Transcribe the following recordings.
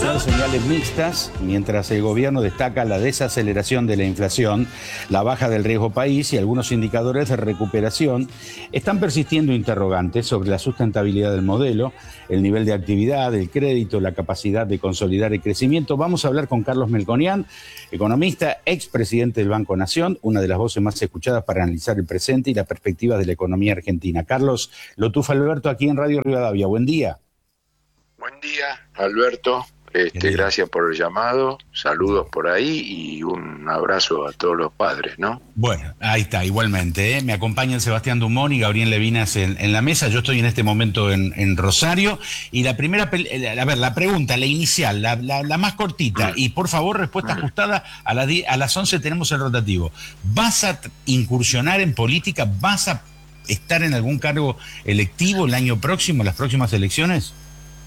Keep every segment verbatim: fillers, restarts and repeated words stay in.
Señales mixtas, mientras el gobierno destaca la desaceleración de la inflación, la baja del riesgo país y algunos indicadores de recuperación, están persistiendo interrogantes sobre la sustentabilidad del modelo, el nivel de actividad, el crédito, la capacidad de consolidar el crecimiento. Vamos a hablar con Carlos Melconian, economista, expresidente del Banco Nación, una de las voces más escuchadas para analizar el presente y las perspectivas de la economía argentina. Carlos Lotufa Alberto, aquí en Radio Rivadavia. Buen día. Buen día, Alberto. Este, gracias por el llamado, saludos por ahí y un abrazo a todos los padres, ¿no? Bueno, ahí está, igualmente, ¿eh? Me acompañan Sebastián Dumont y Gabriel Levinas en, en la mesa. Yo estoy en este momento en, en Rosario y la primera, a ver, la pregunta, la inicial, la, la, la más cortita, mm. y por favor, respuesta mm. ajustada, a, la, a las once tenemos el rotativo. ¿Vas a incursionar en política? ¿Vas a estar en algún cargo electivo el año próximo, las próximas elecciones?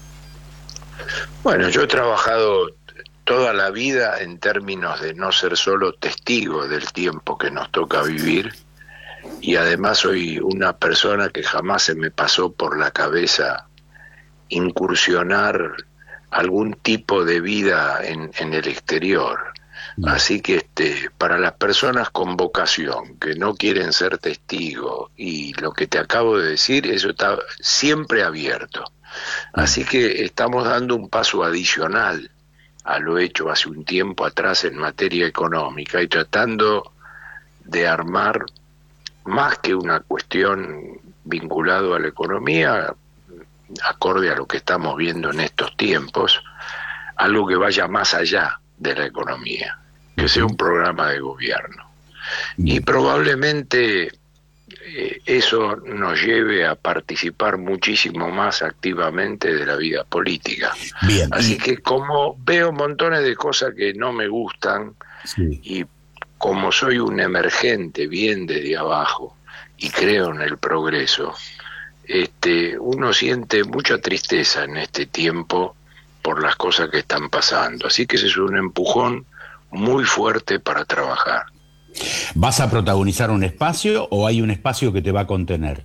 Bueno, yo he trabajado toda la vida en términos de no ser solo testigo del tiempo que nos toca vivir, y además soy una persona que jamás se me pasó por la cabeza incursionar algún tipo de vida en, en el exterior. Así que este, para las personas con vocación, que no quieren ser testigos, y lo que te acabo de decir, eso está siempre abierto. Así que estamos dando un paso adicional a lo hecho hace un tiempo atrás en materia económica y tratando de armar, más que una cuestión vinculada a la economía, acorde a lo que estamos viendo en estos tiempos, algo que vaya más allá de la economía, que sea un programa de gobierno. Y probablemente eh, eso nos lleve a participar muchísimo más activamente de la vida política. Bien. Así que como veo montones de cosas que no me gustan, sí, y como soy un emergente bien desde abajo y creo en el progreso, este, uno siente mucha tristeza en este tiempo por las cosas que están pasando. Así que ese es un empujón muy fuerte para trabajar. ¿Vas a protagonizar un espacio o hay un espacio que te va a contener?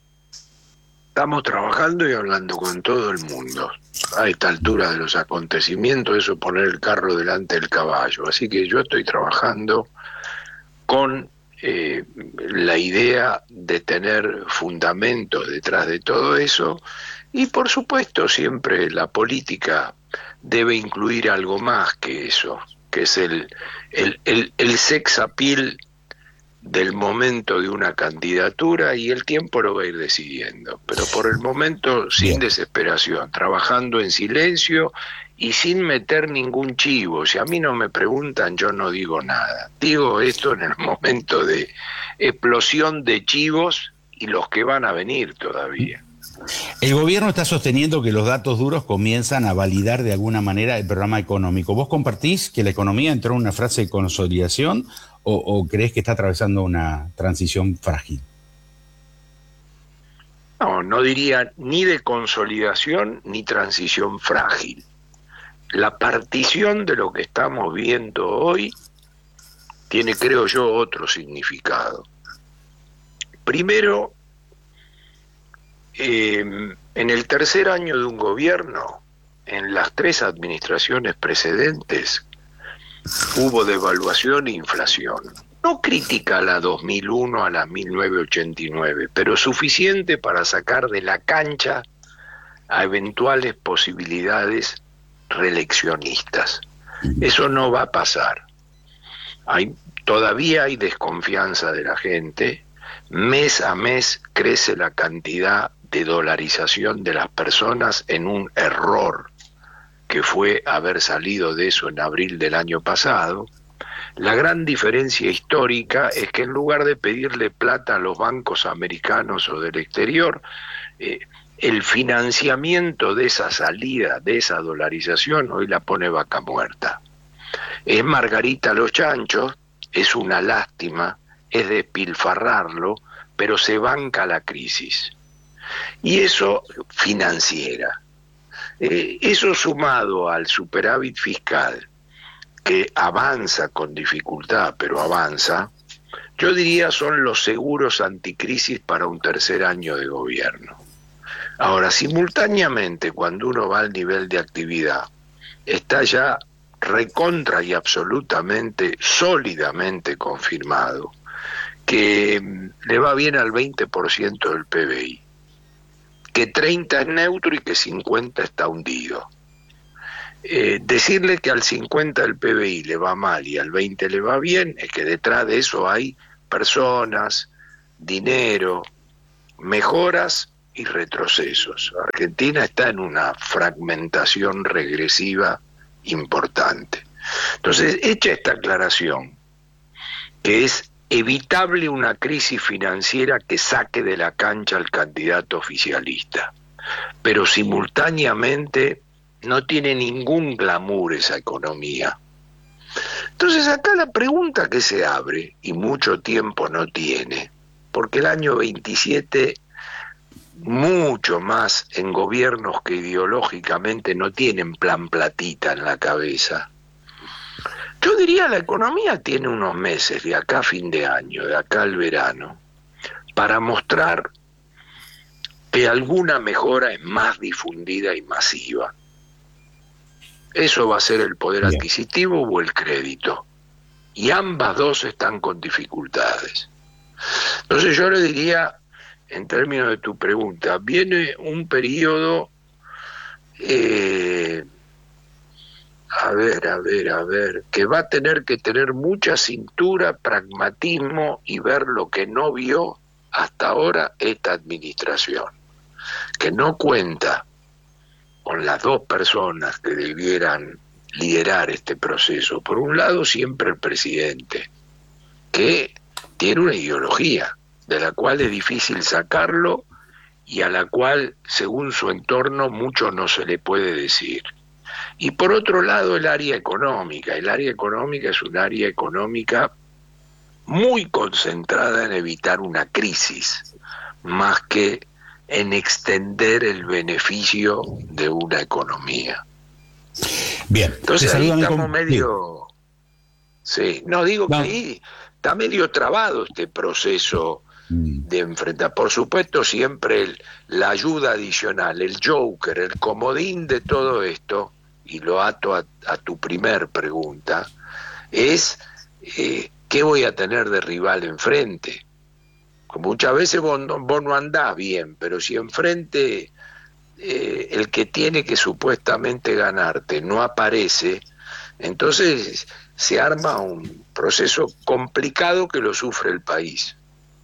Estamos trabajando y hablando con todo el mundo. A esta altura de los acontecimientos, eso poner el carro delante del caballo. Así que yo estoy trabajando con eh, la idea de tener fundamentos detrás de todo eso, y por supuesto siempre la política debe incluir algo más que eso, que es el, el, el, el sex appeal del momento de una candidatura, y el tiempo lo va a ir decidiendo. Pero por el momento, sin desesperación, trabajando en silencio y sin meter ningún chivo. Si a mí no me preguntan, yo no digo nada. Digo esto en el momento de explosión de chivos y los que van a venir todavía. El gobierno está sosteniendo que los datos duros comienzan a validar de alguna manera el programa económico. ¿Vos compartís que la economía entró en una fase de consolidación o, o creés que está atravesando una transición frágil? No, no diría ni de consolidación ni transición frágil. La partición de lo que estamos viendo hoy tiene, creo yo, otro significado. Primero, Eh, en el tercer año de un gobierno, en las tres administraciones precedentes, hubo devaluación e inflación. No crítica a la dos mil uno, a la mil novecientos ochenta y nueve, pero suficiente para sacar de la cancha a eventuales posibilidades reeleccionistas. Eso no va a pasar. Hay, todavía hay desconfianza de la gente. Mes a mes crece la cantidad de dolarización de las personas, en un error que fue haber salido de eso en abril del año pasado. La gran diferencia histórica es que en lugar de pedirle plata a los bancos americanos o del exterior, eh, el financiamiento de esa salida, de esa dolarización, hoy la pone Vaca Muerta. Es Margarita los chanchos, es una lástima, es despilfarrarlo, pero se banca la crisis. Y eso financiera. Eh, eso sumado al superávit fiscal, que avanza con dificultad, pero avanza, yo diría son los seguros anticrisis para un tercer año de gobierno. Ahora, simultáneamente, cuando uno va al nivel de actividad está ya recontra y absolutamente, sólidamente confirmado que le va bien al veinte por ciento del P B I, que treinta es neutro y que cincuenta está hundido. Eh, decirle que al cincuenta del P B I le va mal y al veinte le va bien, es que detrás de eso hay personas, dinero, mejoras y retrocesos. Argentina está en una fragmentación regresiva importante. Entonces, hecha esta aclaración, que es evitable una crisis financiera que saque de la cancha al candidato oficialista, pero simultáneamente no tiene ningún glamour esa economía. Entonces acá la pregunta que se abre, y mucho tiempo no tiene, porque el año veintisiete, mucho más en gobiernos que ideológicamente no tienen plan platita en la cabeza, yo diría la economía tiene unos meses, de acá a fin de año, de acá al verano, para mostrar que alguna mejora es más difundida y masiva. Eso va a ser el poder Bien. adquisitivo o el crédito. Y ambas dos están con dificultades. Entonces yo le diría, en términos de tu pregunta, viene un periodo, eh, a ver, a ver, a ver, que va a tener que tener mucha cintura, pragmatismo y ver lo que no vio hasta ahora esta administración, que no cuenta con las dos personas que debieran liderar este proceso. Por un lado, siempre el presidente, que tiene una ideología de la cual es difícil sacarlo y a la cual, según su entorno, mucho no se le puede decir. Y por otro lado, el área económica. El área económica es un área económica muy concentrada en evitar una crisis, más que en extender el beneficio de una economía. Bien. Entonces ahí estamos con... medio... Sí. sí, no digo no. que ahí está medio trabado este proceso mm. de enfrentar. Por supuesto siempre el, la ayuda adicional, el joker, el comodín de todo esto, y lo ato a, a tu primer pregunta, es eh, ¿qué voy a tener de rival enfrente? Muchas veces vos no, vos no andás bien, pero si enfrente eh, el que tiene que supuestamente ganarte no aparece, entonces se arma un proceso complicado que lo sufre el país.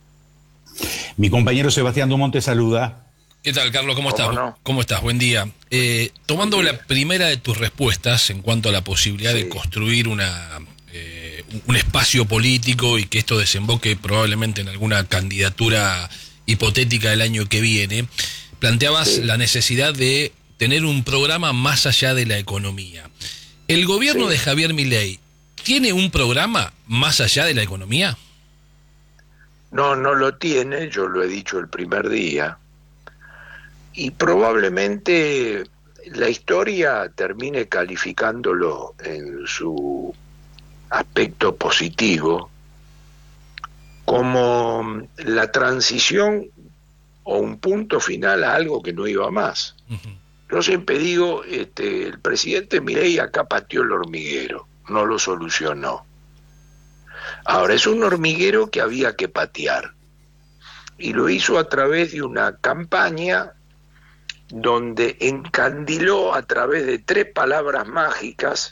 Mi compañero Sebastián Dumont te saluda. ¿Qué tal, Carlos? ¿Cómo, ¿Cómo estás? No? ¿Cómo estás? Buen día. Eh, tomando la primera de tus respuestas en cuanto a la posibilidad sí. de construir una... Eh, un espacio político y que esto desemboque probablemente en alguna candidatura hipotética del año que viene, planteabas sí. la necesidad de tener un programa más allá de la economía. ¿El gobierno sí. de Javier Milei tiene un programa más allá de la economía? No, no lo tiene, yo lo he dicho el primer día, y probablemente la historia termine calificándolo en su aspecto positivo como la transición o un punto final a algo que no iba más. Uh-huh. Yo siempre digo, este, el presidente Milei acá pateó el hormiguero, no lo solucionó. Ahora es un hormiguero que había que patear y lo hizo a través de una campaña donde encandiló a través de tres palabras mágicas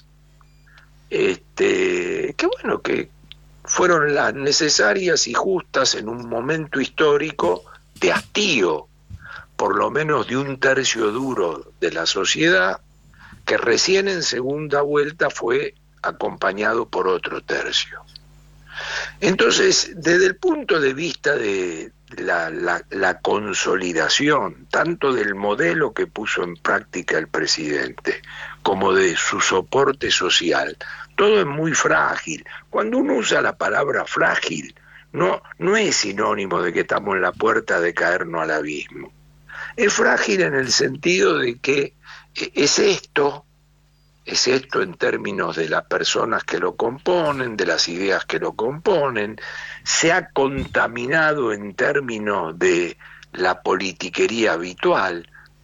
Este, que bueno, que fueron las necesarias y justas en un momento histórico de hastío, por lo menos de un tercio duro de la sociedad, que recién en segunda vuelta fue acompañado por otro tercio. Entonces, desde el punto de vista de la, la, la consolidación, tanto del modelo que puso en práctica el presidente, como de su soporte social, todo es muy frágil. Cuando uno usa la palabra frágil, no, no es sinónimo de que estamos en la puerta de caernos al abismo. Es frágil en el sentido de que es esto, es esto en términos de las personas que lo componen, de las ideas que lo componen, se ha contaminado en términos de la politiquería habitual,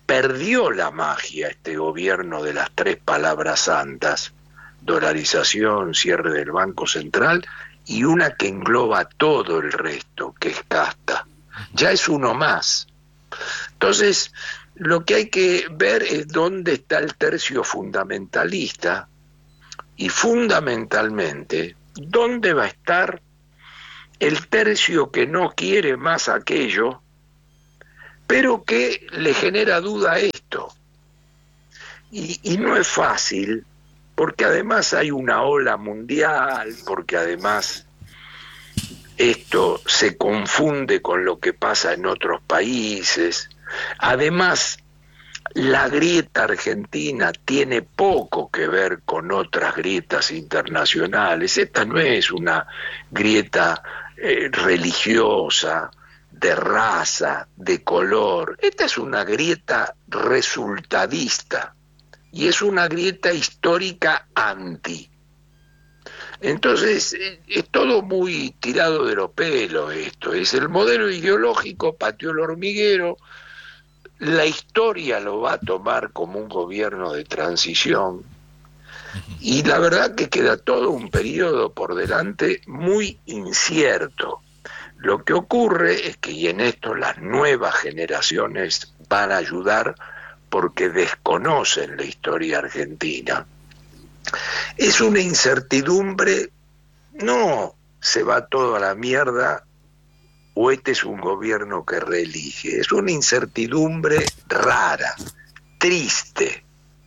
perdió la magia este gobierno de las tres palabras santas: dolarización, cierre del Banco Central, y una que engloba todo el resto, que es casta. Ya es uno más. Entonces, lo que hay que ver es dónde está el tercio fundamentalista y fundamentalmente dónde va a estar el tercio que no quiere más aquello, pero que le genera duda esto. Y, y no es fácil, porque además hay una ola mundial, porque además esto se confunde con lo que pasa en otros países. Además, la grieta argentina tiene poco que ver con otras grietas internacionales. Esta no es una grieta eh, religiosa, de raza, de color. Esta es una grieta resultadista y es una grieta histórica anti. Entonces, es todo muy tirado de los pelos esto. Es el modelo ideológico, pateó el hormiguero. La historia lo va a tomar como un gobierno de transición. Y la verdad que queda todo un periodo por delante muy incierto. Lo que ocurre es que, y en esto las nuevas generaciones van a ayudar porque desconocen la historia argentina, es una incertidumbre, no se va todo a la mierda o este es un gobierno que reelige, es una incertidumbre rara, triste,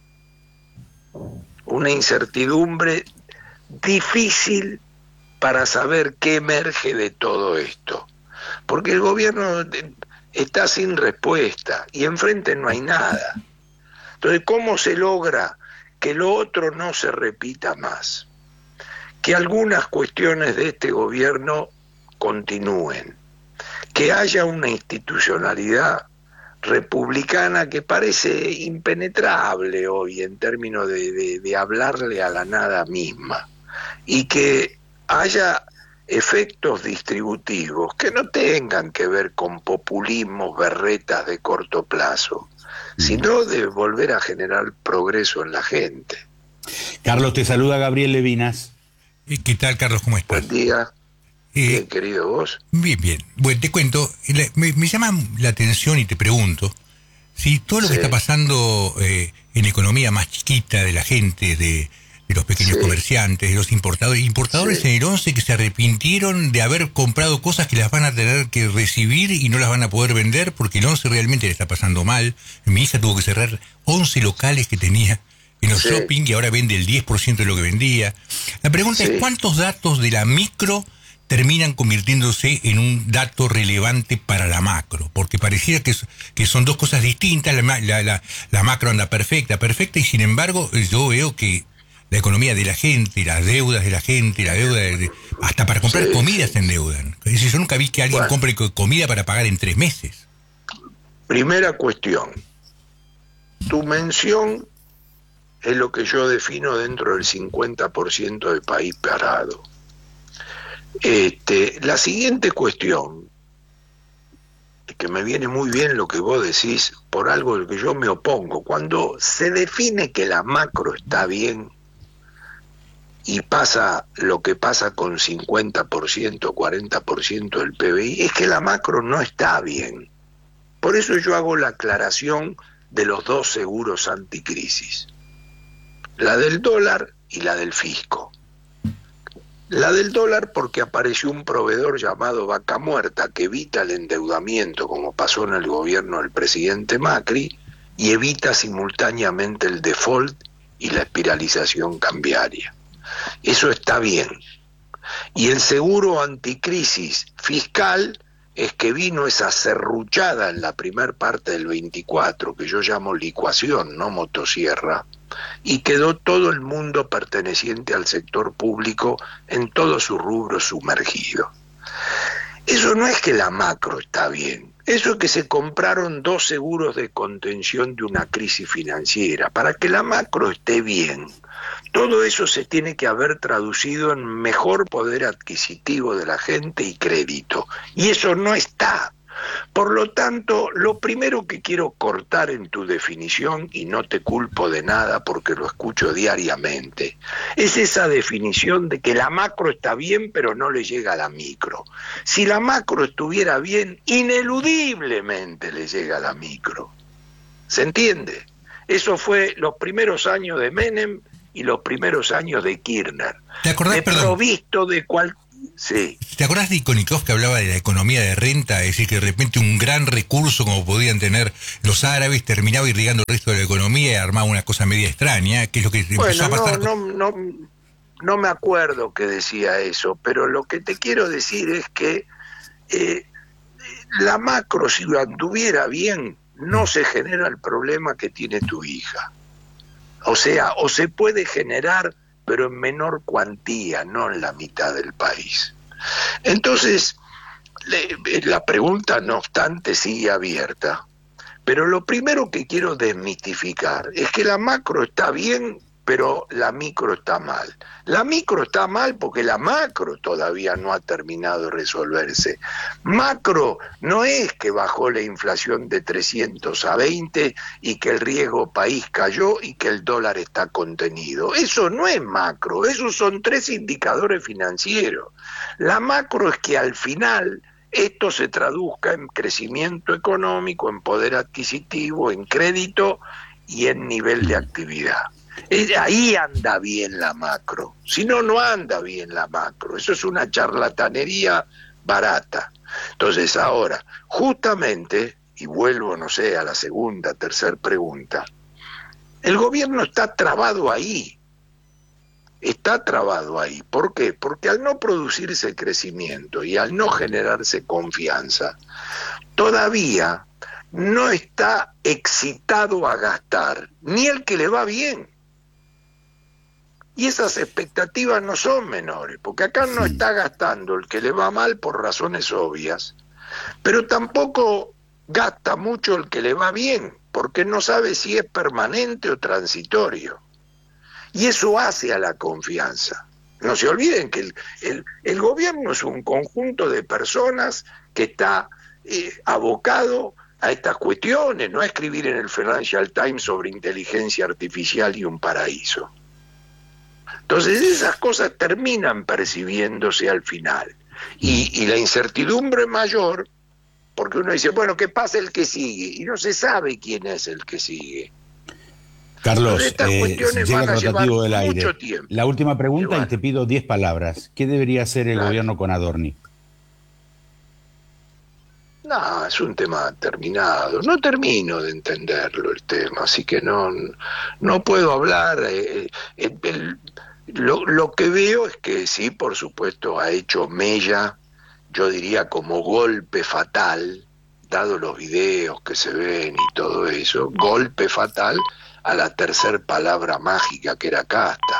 una incertidumbre difícil para saber qué emerge de todo esto, porque el gobierno está sin respuesta y enfrente no hay nada. Entonces, ¿cómo se logra que lo otro no se repita más? Que algunas cuestiones de este gobierno continúen, que haya una institucionalidad republicana que parece impenetrable hoy en términos de, de, de hablarle a la nada misma, y que haya efectos distributivos que no tengan que ver con populismos, berretas de corto plazo, sino de volver a generar progreso en la gente. Carlos, te saluda Gabriel Levinas. ¿Qué tal, Carlos? ¿Cómo estás? Buen día. Eh, bien, querido, ¿vos? Bien, bien. Bueno, te cuento, me, me llama la atención y te pregunto si todo lo sí. que está pasando eh, en la economía más chiquita de la gente, de, de los pequeños sí. comerciantes, de los importadores, importadores sí. en el once que se arrepintieron de haber comprado cosas que las van a tener que recibir y no las van a poder vender porque el once realmente le está pasando mal. Mi hija tuvo que cerrar once locales que tenía en los sí. shopping y ahora vende el diez por ciento de lo que vendía. La pregunta sí. es, ¿cuántos datos de la micro terminan convirtiéndose en un dato relevante para la macro? Porque pareciera que, que son dos cosas distintas. La, la, la, la macro anda perfecta, perfecta, y sin embargo yo veo que la economía de la gente, las deudas de la gente, la deuda de, de, hasta para comprar sí, comida sí. se endeudan. Es decir, yo nunca vi que alguien bueno. compre comida para pagar en tres meses. Primera cuestión, tu mención es lo que yo defino dentro del cincuenta por ciento del país parado. Este, la siguiente cuestión, que me viene muy bien lo que vos decís, por algo del que yo me opongo, cuando se define que la macro está bien y pasa lo que pasa con cincuenta por ciento, cuarenta por ciento del P B I, es que la macro no está bien. Por eso yo hago la aclaración de los dos seguros anticrisis, la del dólar y la del fisco. La del dólar porque apareció un proveedor llamado Vaca Muerta que evita el endeudamiento, como pasó en el gobierno del presidente Macri, y evita simultáneamente el default y la espiralización cambiaria. Eso está bien. Y el seguro anticrisis fiscal es que vino esa serruchada en la primer parte del veinticuatro, que yo llamo licuación, no motosierra, y quedó todo el mundo perteneciente al sector público en todos sus rubros sumergido. Eso no es que la macro está bien, eso es que se compraron dos seguros de contención de una crisis financiera. Para que la macro esté bien, todo eso se tiene que haber traducido en mejor poder adquisitivo de la gente y crédito, y eso no está. Por lo tanto, lo primero que quiero cortar en tu definición, y no te culpo de nada porque lo escucho diariamente, es esa definición de que la macro está bien pero no le llega a la micro. Si la macro estuviera bien, ineludiblemente le llega a la micro. ¿Se entiende? Eso fue los primeros años de Menem y los primeros años de Kirchner. ¿Te acordás, perdón? Provisto de cual... Sí. ¿Te acordás de Ikonikov que hablaba de la economía de renta? Es decir, que de repente un gran recurso como podían tener los árabes terminaba irrigando el resto de la economía y armaba una cosa media extraña, que es lo que bueno, empezó a pasar. No, no, no, no me acuerdo que decía eso, pero lo que te quiero decir es que eh, la macro, si lo anduviera bien, no se genera el problema que tiene tu hija. O sea, o se puede generar, pero en menor cuantía, no en la mitad del país. Entonces, le, la pregunta, no obstante, sigue abierta. Pero lo primero que quiero desmitificar es que la macro está bien, pero la micro está mal. La micro está mal porque la macro todavía no ha terminado de resolverse. Macro no es que bajó la inflación de trescientos a veinte y que el riesgo país cayó y que el dólar está contenido. Eso no es macro, esos son tres indicadores financieros. La macro es que al final esto se traduzca en crecimiento económico, en poder adquisitivo, en crédito y en nivel de actividad. Ahí anda bien la macro, si no, no anda bien la macro, eso es una charlatanería barata. Entonces ahora, justamente, y vuelvo, no sé, a la segunda, tercera pregunta, el gobierno está trabado ahí, está trabado ahí. ¿Por qué? Porque al no producirse crecimiento y al no generarse confianza, todavía no está excitado a gastar, ni el que le va bien. Y esas expectativas no son menores, porque acá no está gastando el que le va mal por razones obvias, pero tampoco gasta mucho el que le va bien, porque no sabe si es permanente o transitorio. Y eso hace a la confianza. No se olviden que el, el, el gobierno es un conjunto de personas que está eh, abocado a estas cuestiones, no a escribir en el Financial Times sobre inteligencia artificial y un paraíso. Entonces esas cosas terminan percibiéndose al final. Y, y la incertidumbre mayor, porque uno dice, bueno, ¿qué pasa el que sigue? Y no se sabe quién es el que sigue. Carlos, eh, llega el rotativo del aire. Tiempo. La última pregunta, y te pido diez palabras. ¿Qué debería hacer el claro. gobierno con Adorni? No, es un tema terminado. No termino de entenderlo el tema, así que no, no puedo hablar. Eh, el, el, lo, lo que veo es que sí, por supuesto, ha hecho mella, yo diría como golpe fatal, dado los videos que se ven y todo eso, golpe fatal a la tercer palabra mágica que era casta.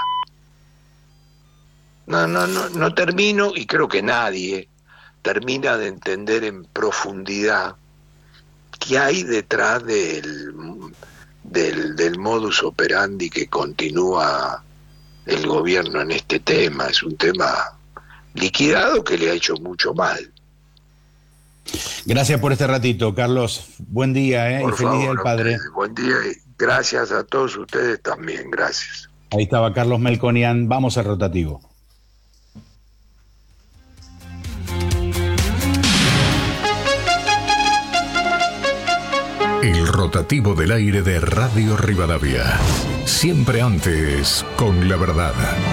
No, no, no, no termino, y creo que nadie termina de entender en profundidad qué hay detrás del, del, del modus operandi que continúa el gobierno en este tema. Es un tema liquidado que le ha hecho mucho mal. Gracias por este ratito, Carlos. Buen día, ¿eh? Por y feliz favor, día del padre. Ustedes, buen día y gracias a todos ustedes también. Gracias. Ahí estaba Carlos Melconian. Vamos al rotativo. El rotativo del aire de Radio Rivadavia. Siempre antes, con la verdad.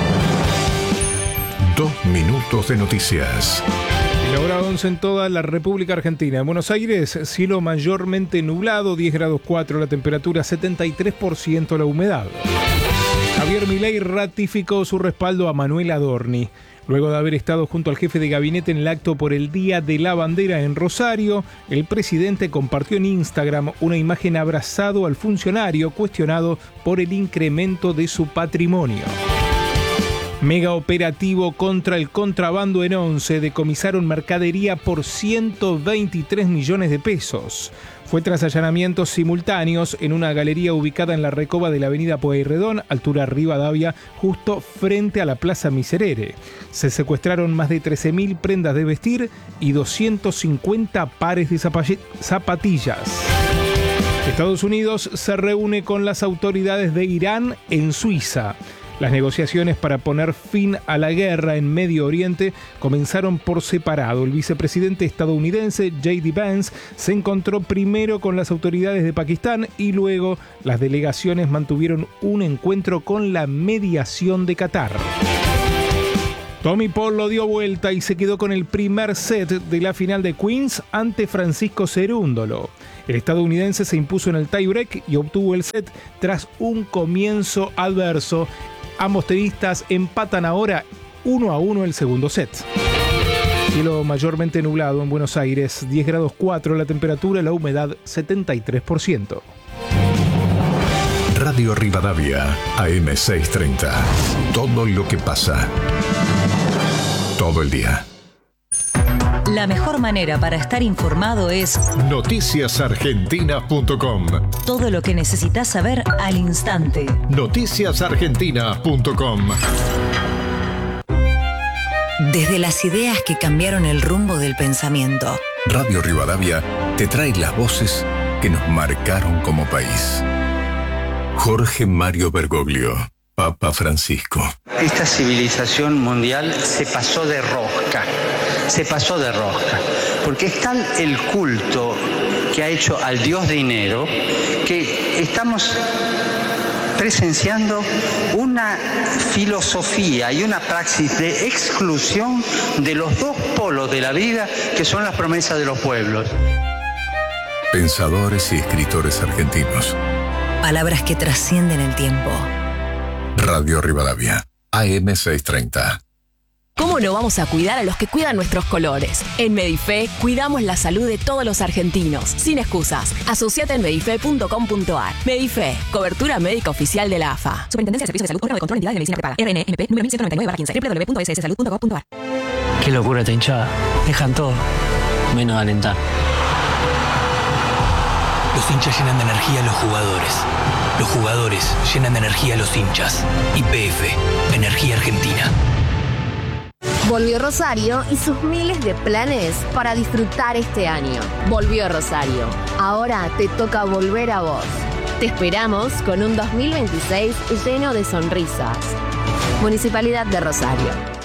Dos minutos de noticias. La hora once en toda la República Argentina. En Buenos Aires, cielo mayormente nublado, diez grados cuatro la temperatura, setenta y tres por ciento la humedad. Javier Milei ratificó su respaldo a Manuel Adorni. Luego de haber estado junto al jefe de gabinete en el acto por el Día de la Bandera en Rosario, el presidente compartió en Instagram una imagen abrazado al funcionario cuestionado por el incremento de su patrimonio. Mega operativo contra el contrabando en Once, decomisaron mercadería por ciento veintitrés millones de pesos. Fue tras allanamientos simultáneos en una galería ubicada en la recoba de la avenida Pueyrredón, altura Rivadavia, justo frente a la Plaza Miserere. Se secuestraron más de trece mil prendas de vestir y doscientos cincuenta pares de zapatillas. Estados Unidos se reúne con las autoridades de Irán en Suiza. Las negociaciones para poner fin a la guerra en Medio Oriente comenzaron por separado. El vicepresidente estadounidense J D Vance se encontró primero con las autoridades de Pakistán y luego las delegaciones mantuvieron un encuentro con la mediación de Qatar. Tommy Paul lo dio vuelta y se quedó con el primer set de la final de Queens ante Francisco Cerúndolo. El estadounidense se impuso en el tiebreak y obtuvo el set tras un comienzo adverso. Ambos tenistas empatan ahora uno a uno el segundo set. Cielo mayormente nublado en Buenos Aires, diez grados cuatro la temperatura, la humedad setenta y tres por ciento. Radio Rivadavia, A M seiscientos treinta. Todo lo que pasa. Todo el día. La mejor manera para estar informado es noticias argentinas punto com. Todo lo que necesitas saber al instante. noticias argentinas punto com. Desde las ideas que cambiaron el rumbo del pensamiento. Radio Rivadavia te trae las voces que nos marcaron como país. Jorge Mario Bergoglio, Papa Francisco. Esta civilización mundial se pasó de rosca. Se pasó de rosca, porque es tal el culto que ha hecho al dios dinero que estamos presenciando una filosofía y una praxis de exclusión de los dos polos de la vida que son las promesas de los pueblos. Pensadores y escritores argentinos. Palabras que trascienden el tiempo. Radio Rivadavia, A M seiscientos treinta. ¿Cómo no vamos a cuidar a los que cuidan nuestros colores? En Medife cuidamos la salud de todos los argentinos, sin excusas. Asociate en medife punto com punto ar. Medife, cobertura médica oficial de la A F A. Superintendencia de Servicios de Salud, órgano de control de entidades de medicina prepaga. R N M P número mil ciento noventa y nueve barra quince. doble u doble u doble u punto s s salud punto gov punto ar. Qué locura esta hinchada. Dejan todo, menos alentar. Los hinchas llenan de energía a los jugadores. Los jugadores llenan de energía a los hinchas. Y P F, Energía Argentina. Volvió Rosario y sus miles de planes para disfrutar este año. Volvió Rosario. Ahora te toca volver a vos. Te esperamos con un dos mil veintiséis lleno de sonrisas. Municipalidad de Rosario.